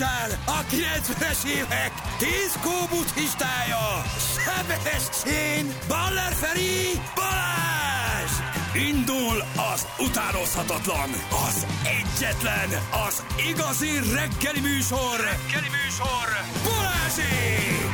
A 90-es évek 10 kóbuddhistája, Sebestyén, Baller Feri, Balázs! Indul az utánozhatatlan, az egyetlen, az igazi reggeli műsor, Balázsék!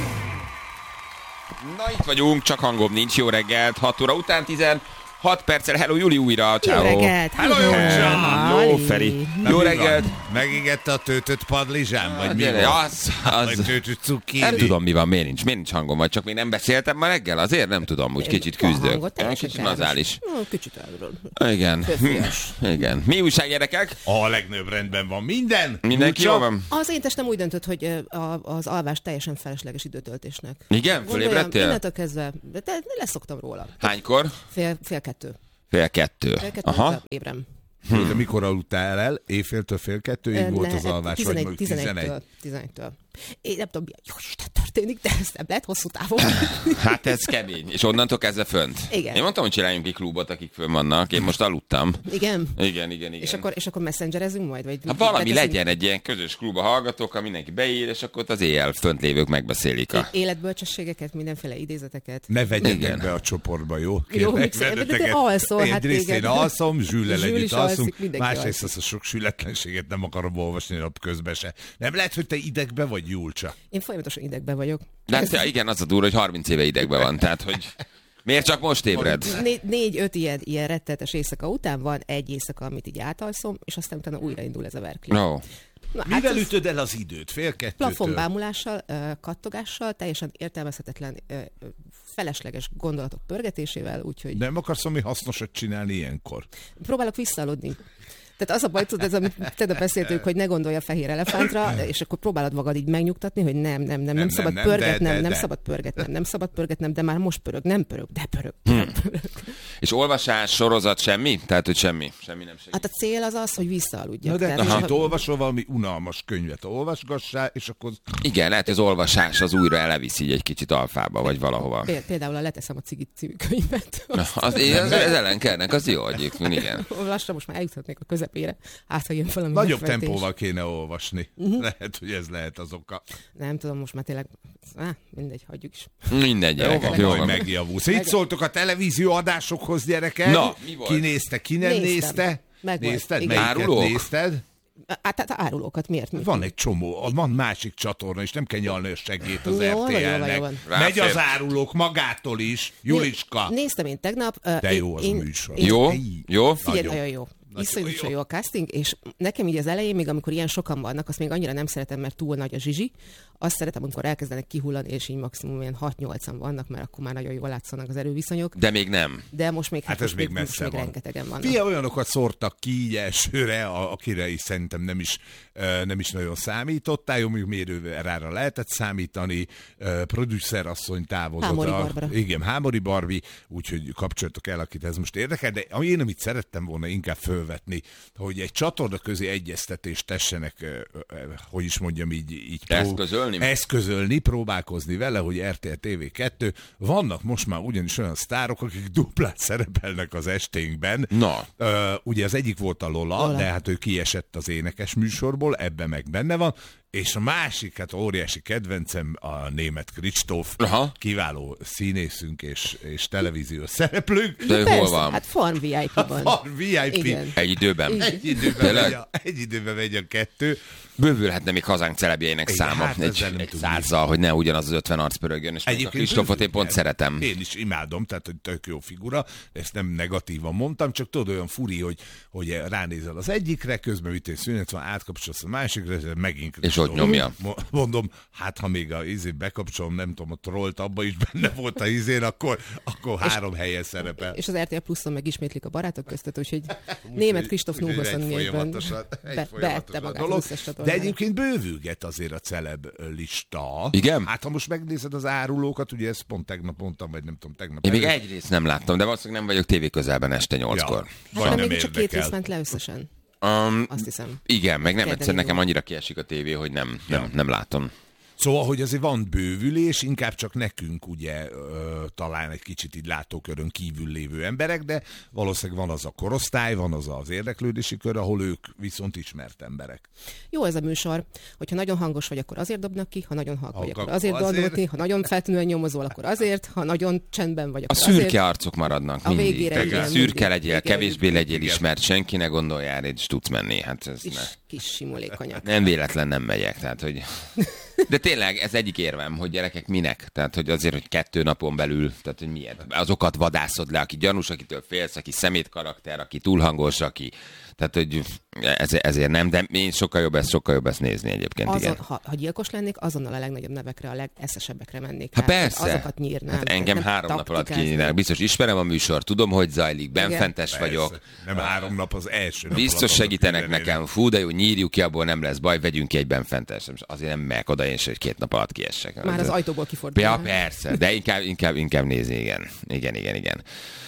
Na itt vagyunk, csak hangom nincs, jó reggelt, 6 óra után 6 perccel, hello Juli újra, ciao. Jó reggelt! Hello Juli! Jó Feri, jó reggelt! Megégette a töltött padlizsám, vagy mi Gyere, van? az. Vagy töltött cukkini? Nem tudom, mi van, miért nincs hangom, vagy csak még nem beszéltem ma reggel, azért nem tudom, úgy kicsit küzdök. Kicsit nazális. Kicsit elről. Igen. Igen. Mi újság, gyerekek? A legnagyobb rendben van minden. Mindenki jól van? Az én testem úgy döntött, hogy az alvás teljesen felesleges időtöltésnek. Igen? Fölébredtél? Innentől kezdve, de leszoktam róla. Hánykor? Fél kettő. Fél kettő. Aha. Ébrem. De mikor aludtál el? Éjféltől fél kettőig volt az alvás, vagy mondjuk 11? 11-től. Én nem tudom, milyen jó Isten történik, de ez nem lehet hosszú távon. Hát ez kemény. És onnantól kezdve fönt. Igen. Én mondtam, hogy csináljunk egy klubot, akik fönn vannak. Én most aludtam. Igen? Igen. És akkor messengerezünk majd? Vagy hát valami legyen egy ilyen közös klub a hallgatókkal, mindenki beír, és akkor az éjjel fönt lévők megbeszélik életbölcsességeket, mindenféle idézeteket. Ne vegyetek be a csoportba, jó? Jó, de alszol, hát egyrészt én alszom, Zsüllel együtt alszunk, másrészt azt a sok sületlenséget nem akarom olvasni nap közben se. Nem lehet, hogy te idegbe vagy, Julcsa? Én folyamatosan idegben vagyok. De igen, az a durva, hogy 30 éve idegben van, tehát hogy miért csak most ébred? 4-5 ilyen rettenetes éjszaka után van egy éjszaka, amit így átalszom, és aztán utána újraindul ez a verkli. No. Mivel ütöd el az időt? Fél kettőtől? Plafonbámulással, kattogással, teljesen értelmezhetetlen, felesleges gondolatok pörgetésével, úgyhogy... Nem akarsz valami hasznosat csinálni ilyenkor? Próbálok visszaaludni. Tehát az a baj, tudod, ez amit tegnap beszéltünk, hogy ne gondolj a fehér elefántra, és akkor próbálod magad így megnyugtatni, hogy nem szabad pörgetnem, nem szabad pörgetnem, de már most pörög, nem pörög, de pörög. És olvasás, sorozat, semmi? Tehát, hogy semmi nem segít. Hát a cél az az, hogy visszaaludjak. Na de olvasol valami unalmas könyvet, olvasgassál, és akkor... Igen, lehet, hogy az olvasás az újra elevisz így egy kicsit alfába, vagy valahova. Például a Leteszem a cigit című könyvet. Az ellenkernek, az jó, hogy igen. Lassan most már eljuthatnék a közepére. Hát, ha jön valami nagyobb megfejtés. tempóval kéne olvasni. Lehet, hogy ez lehet az oka. Nem tudom, most már tényleg... mindegy, hagyjuk is. Mindegy, gyerekek, jó van. Megjavulsz. Itt szóltok a televízió adásokhoz, gyerekek. Na, mi volt? Ki nézte, ki nem nézte? Nézted? Melyiket Árulók? nézted? Hát árulókat miért? Van egy csomó, van másik csatorna, és nem kell nyalni a segét az Jó van, RTL-nek. Megy az árulók magától is. Juliska. Néztem én tegnap. De jó az a műsor. Jó? Figyelj, nagyon jó. Iszonyatosan jó a casting, és nekem így az elején, még amikor ilyen sokan vannak, azt még annyira nem szeretem, mert túl nagy a zsizsi. Azt szeretem, amikor elkezdenek kihullani, és így maximum ilyen 6-8-an vannak, mert akkor már nagyon jól látszanak az erőviszonyok. De még nem. De most még, hát ez még messze még van. rengetegen vannak. Fia, olyanokat szórtak ki így elsőre, akire is szerintem nem is nagyon számítottál, jó, mondjuk mérőrára lehetett számítani, producerasszony távozott. Hámori Barbara. Igen, Hámori Barbi, úgyhogy kapcsoljatok el, akit ez most érdekel, de én amit szerettem volna inkább fölvetni, hogy egy csatorna közé egyeztetést tessenek, hogy is mondjam így eszközölni, próbálkozni vele, hogy RTL TV2, vannak most már ugyanis olyan sztárok, akik duplát szerepelnek az esténkben. Na. Ugye az egyik volt a Lola, de hát ő kiesett az énekes műsorból, ebben meg benne van, és a másik, hát óriási kedvencem a német Kristóf, kiváló színészünk és televíziós szereplőnk. De persze, hol van? Hát Farm VIP-ban. Farm VIP. Igen. Egy időben. Egy időben megy a kettő. Bővülhetne még hazánk celebjeinek száma hát egy 100-zal, hogy ne ugyanaz az 50 arc pörögjön, és a Kristófot én pont szeretem. Én is imádom, tehát hogy tök jó figura, ezt nem negatívan mondtam, csak tudod, olyan furi, hogy ránézel az egyikre, közben ütén szünet van, átkapcsolsz a másikra, és megint és ott nyomja. Mondom, hát ha még a bekapcsolom, nem tudom, a trollt abba is benne volt a akkor 3 helyen szerepel. És az RTL Pluszon meg ismétlik a barátok között, úgyhogy német Kristóf Núgoszon névben beette magát az összes csatornát. De egyébként bővülget azért a celeb lista. Igen? Hát ha most megnézed az árulókat, ugye ezt pont tegnap mondtam, vagy nem tudom, tegnap. Én még egy részt nem láttam, de valószínűleg nem vagyok tévé közelben este 8-kor. Hát nem még csak 2 rész ment le összesen. Azt hiszem. Igen, meg nem egyszer nekem annyira kiesik a tévé, hogy nem látom. Szóval, hogy azért van bővülés, inkább csak nekünk ugye talán egy kicsit így látókörön kívül lévő emberek, de valószínűleg van az a korosztály, van az érdeklődési kör, ahol ők viszont ismert emberek. Jó ez a műsor, hogyha nagyon hangos vagy, akkor azért dobnak ki, ha nagyon halk vagy, akkor azért dobnak ki, ha nagyon feltűnően nyomozol, akkor azért, ha nagyon csendben vagy, akkor azért. A szürke arcok maradnak a végére. Szürke legyél, kevésbé legyél ismert, senki ne gondoljál, és tudsz menni. Hát ez kis simulékonyak. Nem véletlen nem megyek, tehát hogy... De tényleg ez egyik érvem, hogy gyerekek minek? Tehát, hogy azért, hogy 2 napon belül, tehát, hogy miért? Azokat vadászod le, aki gyanús, akitől félsz, aki szemét karakter, aki túlhangos, aki... Tehát, hogy ezért nem, de én sokkal jobb ezt nézni egyébként. Igen. Ha gyilkos lennék, azonnal a legnagyobb nevekre, a legeszesebbre mennék. Hát persze. Azokat nyírnám. Hát engem 3 nap alatt kinyírnák. Biztos ismerem a műsor, tudom, hogy zajlik, benfentes vagyok. Nem 3 nap, az első nap. Biztos segítenek nekem. Fú, de jó, nyírjuk ki, abból nem lesz baj, vegyünk ki egy benfentes. Azért nem megyek oda, én se 2 nap alatt kiessek. Már az ajtóból kifordul. Ja, persze, de inkább nézni, igen.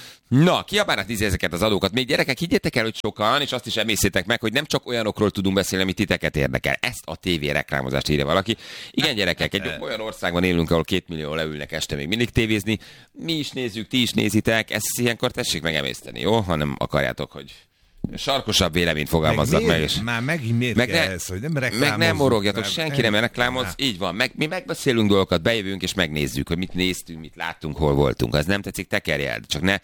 Na, kiabálnak ezeket az adókat. Még gyerekek, higgyetek el, hogy sokan, és azt is emészétek meg, hogy nem csak olyanokról tudunk beszélni, ami titeket érdekel. Ezt a TV reklámozást írja valaki. Igen, gyerekek, egy olyan országban élünk, ahol 2 millió leülnek este még mindig tévézni. Mi is nézzük, ti is nézitek. Ezt ilyenkor tessék megemészteni, jó? Ha nem akarjátok, hogy sarkosabb véleményt fogalmazzak meg. És már megint miért kell ez, hogy nem reklámozzuk? Meg nem morogjatok, senki nem reklámoz. Így van, mi megbeszélünk dolgokat, bejövünk és megnézzük, hogy mit néztünk, mit láttunk, hol voltunk. Az nem tetszik, tekerjeld, csak ne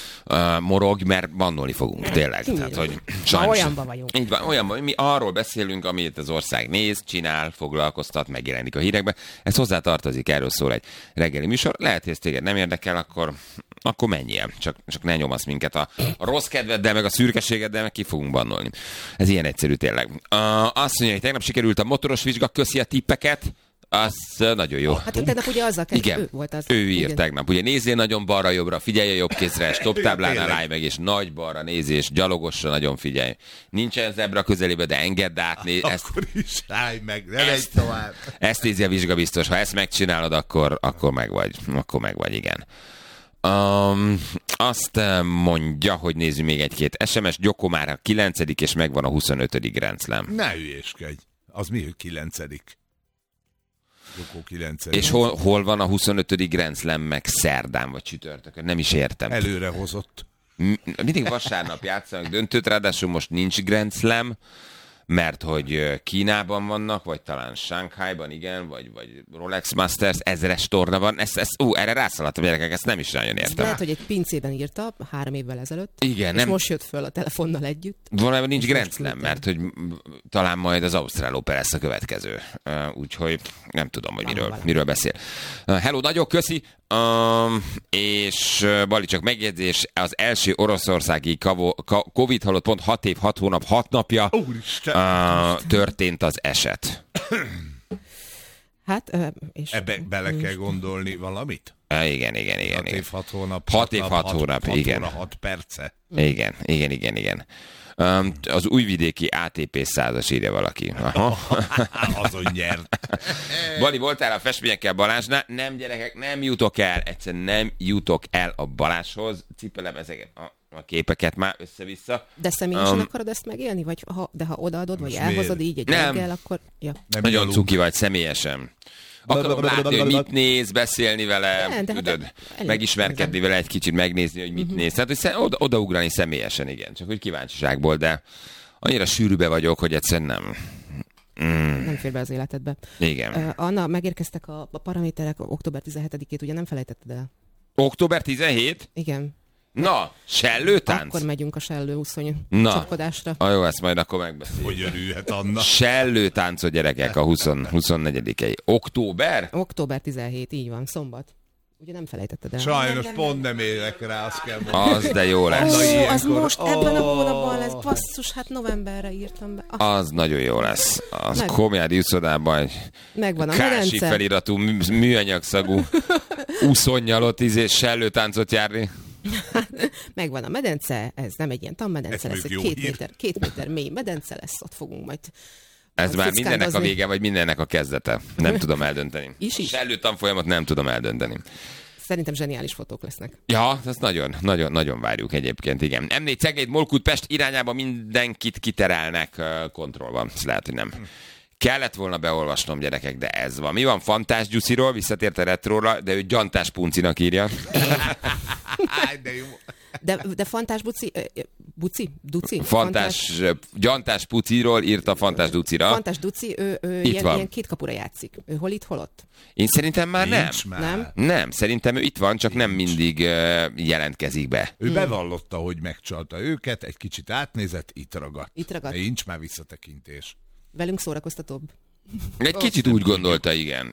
morogj, mert bannolni fogunk, tényleg. Tehát, hogy sajnos. Olyanban vagyunk. Így van, olyanban, mi arról beszélünk, amit az ország néz, csinál, foglalkoztat, megjelenik a hírekbe. Ez hozzátartozik, erről szól egy reggeli műsor. Lehet, hogy ez téged nem érdekel, akkor menjél. Csak ne nyomasz minket a rossz kedveddel, meg a szürkeségeddel, meg ki fogunk bannolni. Ez ilyen egyszerű tényleg. Azt mondja, hogy tegnap sikerült a motoros vizsga, köszi a tippeket. Az nagyon jó. Hát tegnap ugye azzal kell, igen, ő volt az. Ő írt tegnap. Ugye nézzél nagyon balra-jobbra, figyelj a jobb kézre, stop táblánál állj meg, és nagy balra nézés, gyalogosra nagyon figyelj. Nincsen zebra közelébe, de engedd át. Akkor is állj meg, ne megy tovább. Ezt nézi a vizsga biztos. Ha ezt megcsinálod, akkor megvagy. Akkor megvagy, igen. Azt mondja, hogy nézzük még egy-két SMS. Gyoko már a 9. és megvan a 25. Grand Slam. Ne hülyéskedj. Az mi, hogy 9. Gyoko 9. És hol van a 25. Grand Slam meg szerdán vagy csütörtökön? Nem is értem. Előrehozott. Mindig vasárnap játszanak döntőt, ráadásul most nincs Grand Slam, mert hogy Kínában vannak, vagy talán Shanghaiban, igen, vagy Rolex Masters, 1000-es torna van. Erre rászaladtam, gyerekek, ezt nem is nagyon értem. Lehet, hogy egy pincében írta 3 évvel ezelőtt, igen, és nem... most jött föl a telefonnal együtt. Valójában nincs Grand Slam, mert hogy talán majd az Ausztrál Open lesz a következő. Úgyhogy nem tudom, hogy miről beszél. Hello, nagyon köszi! És Bali, csak megjegyzés, az első oroszországi Covid halott pont 6 év, 6 hónap, 6 napja történt az eset. Hát, és... Ebbe bele kell gondolni valamit? Igen. 6 év, 6 hónap. 6 év, 6 hónap, igen. 6 perce. Igen. Az újvidéki ATP 100-as írja valaki. Aha. Azon nyert. Bali, voltál a festményekkel Balázsnál? Nem, gyerekek, nem jutok el. Egyszerűen nem jutok el a Balázshoz. Cipelem ezeket a képeket már össze-vissza. De személyesen akarod ezt megélni? Vagy ha odaadod, vagy elhozod így egy reggel, akkor... Ja. Nagyon cuki vagy személyesen. Akarom látni, hogy mit néz, beszélni vele, tudod, megismerkedni vele egy kicsit, megnézni, hogy mit néz. Tehát, hogy odaugrani személyesen, igen. Csak hogy kíváncsiságból, de annyira sűrűbe vagyok, hogy egyszerűen nem. Nem fér be az életedbe. Igen. Anna, megérkeztek a paraméterek október 17-ét, ugye nem felejtetted el? Október 17? Igen. Na, sellőtánc? Akkor megyünk a sellőúszony csapkodásra. Jó, ezt majd akkor megbeszéljük. Hogy örülhet Anna? Sellőtáncot, gyerekek, a 24-i. Október? Október 17, így van, szombat. Ugye nem felejtetted el. Sajnos pont nem érek rá, azt kell mondani. Az de jó lesz. Az most ebben a hónapban lesz. Basszus, hát novemberre írtam be. Az nagyon jó lesz. Az Komjádi úszodában egy megvan a kási medence. feliratú, műanyagszagú úszonnyal ott sellőtáncot járni. Megvan a medence, ez nem egy ilyen tanmedence lesz, egy 2 méter mély medence lesz, ott fogunk majd. Ez már mindennek a vége, vagy mindennek a kezdete. Nem tudom eldönteni. Is. Sellőtanfolyamat nem tudom eldönteni. Szerintem zseniális fotók lesznek. Ja, ezt nagyon várjuk egyébként, igen. M4 Cegléd, Molkút, Pest irányába mindenkit kiterelnek kontrollban. Ez lehet, hogy nem Kellett volna beolvasnom, gyerekek, de ez van. Mi van Fantás Gyusziról, visszatért a retróra, de ő Gyantás Puncinak írja. De jó. De Fantás Duci? Gyantás Puciról írt a Fantás Ducira. Fantás Duci, ő ilyen két kapura játszik. Ő hol itt, hol ott? Én szerintem már Nem? Nem, szerintem ő itt van, csak nem mindig jelentkezik be. Ő bevallotta, hogy megcsalta őket, egy kicsit átnézett, itt ragadt. Nincs már visszatekintés. Velünk szórakoztatóbb. Egy kicsit úgy gondolta, igen.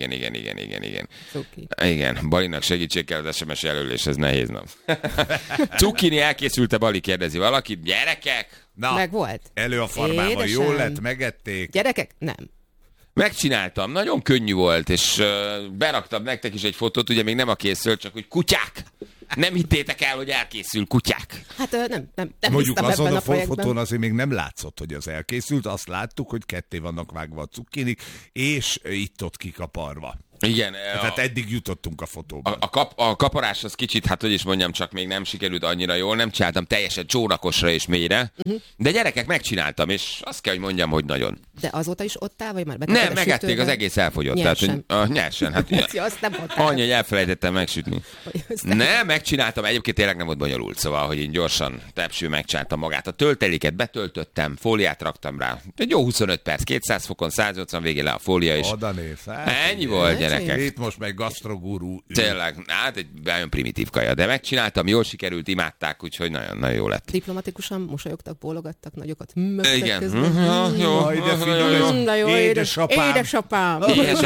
Igen, Balinak segítség kell az SMS jelölés, ez nehéz nap. Cukkini elkészült-e, Bali, kérdezi valaki. Gyerekek! Na, meg volt. Elő a farmával, jól lett, megették. Gyerekek? Nem. Megcsináltam, nagyon könnyű volt, és beraktam nektek is egy fotót, ugye még nem a készült, csak hogy kutyák! Nem hittétek el, hogy elkészül, kutyák. Hát nem mondjuk azon a projektben. fotón azért még nem látszott, hogy az elkészült, azt láttuk, hogy ketté vannak vágva a cukkinik, és itt-ott kikaparva. Igen. Tehát eddig jutottunk a fotóban. A kaparás az kicsit, hát hogy is mondjam, csak még nem sikerült annyira jól, nem csináltam teljesen csónakosra és mélyre, de gyerekek, megcsináltam, és azt kell, hogy mondjam, hogy nagyon. De azóta is ott áll, vagy már nem, megették, az egész elfogyott. Nyersen. Tehát, hogy, nyersen. Hát, azt nem annyi, hogy elfelejtettem megsütni. Nem, megcsináltam, egyébként tényleg nem volt bonyolult, szóval, hogy én gyorsan tepső megcsináltam magát. A tölteléket betöltöttem, fóliát raktam rá. Egy jó 25 perc, 200 fokon, 180 végén le a fólia is. Ennyi volt, gyerekek. Itt most meg gasztrogurú. Tényleg, hát egy nagyon primitív kaja, de megcsináltam, jól sikerült, imádták, úgyhogy nagyon, nagyon jó lett. Diplomatikusan mosolyogtak, bólogattak, nagyokat. Igen. Jó, édesapám.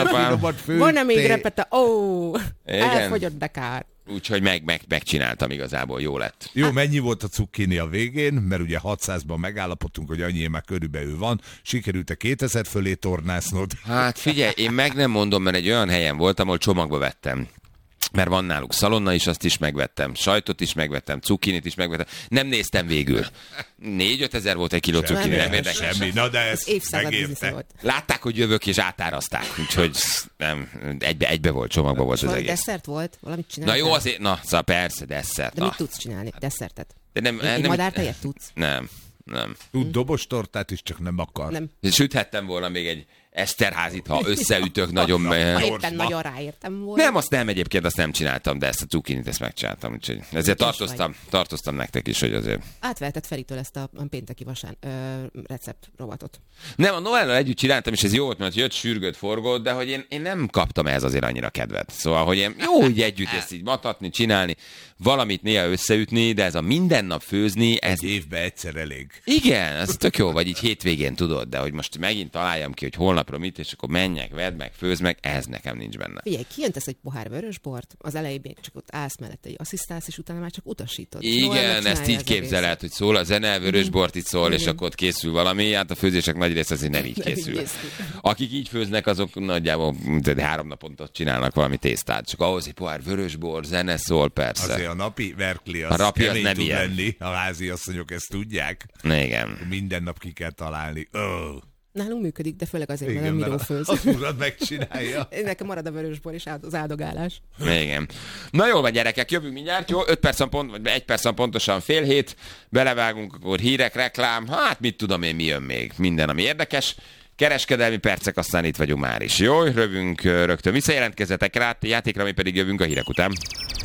Van-e még repete? Elfogyott, de kár. Úgyhogy megcsináltam igazából, jó lett. Jó, mennyi volt a cukkini a végén? Mert ugye 600-ban megállapodtunk, hogy annyi már körülbelül van. Sikerült-e 2000 fölé tornásznod? Hát figyelj, én meg nem mondom, mert egy olyan helyen voltam, ahol csomagba vettem. Mert van náluk szalonna is, azt is megvettem, sajtot is megvettem, cukkinit is megvettem. Nem néztem végül. 4-5 ezer volt egy kiló cukkini, nem érdekes. Semmi, na de ez megérte. Látták, hogy jövök, és átáraszták, úgyhogy nem, egybe volt, csomagba volt az egész. Desszert volt? Valamit csináltál? Na jó, azért, szóval persze, desszert. De mit tudsz csinálni? Desszertet? De nem, madártejet tudsz? Nem. Tud dobostortát is, csak nem akar. Nem. Süthettem volna még egy Eszterházit, ha összeütök nagyon... Éppen nagyon ráértem volna. Nem, azt nem, egyébként azt nem csináltam, de ezt a cukkinit ezt megcsináltam, úgyhogy ezért tartoztam nektek is, hogy azért... Átvehetett Feritől ezt a pénteki recept rovatot. Nem, a Noellal együtt csináltam, és ez jó volt, mert jött, sürgött, forgott, de hogy én nem kaptam ehhez azért annyira kedvet. Szóval, hogy én jó, hogy együtt ezt így matatni, csinálni, valamit néha összeütni, de ez a mindennap főzni, ez... Egy évben egyszer elég. Igen, ez tök jó, vagy így hétvégén tudod, de hogy most megint találjam ki, hogy holnapra mit, és akkor menjek, vedd meg, főzd meg, ez nekem nincs benne. Figyelj, kijöntesz egy pohár vörösbort, az elején még csak ott állsz mellette, egy asszisztálsz, és utána már csak utasítod. Igen, ezt így képzeled, hogy szól a zene, vörösbort itt szól, és akkor ott készül valami, hát a főzések nagy része azért nem így készül. Akik így főznek, azok nagyjából 3 naponta csinálnak valami tésztát, csak ahhoz egy pohár vörösbor, zene szól, persze. Azért a napi verkli az kemény nem tud ilyen. lenni, a házi asszonyok ezt tudják. Igen. Minden nap ki kell találni. Nálunk működik, de főleg azért, mert nem Miró főz. Az urad megcsinálja. Nekem marad a vörösbor és az áldogálás. Igen. Na jól van, gyerekek, jövünk mindjárt, jó? 5 percen vagy 1 percen pontosan 6:30, belevágunk, akkor hírek, reklám, hát mit tudom én, mi jön még, minden, ami érdekes. Kereskedelmi percek, aztán itt vagyunk már is. Jó, rövünk rögtön visszajelentkezzetek rá, játékra, mi pedig jövünk a hírek után.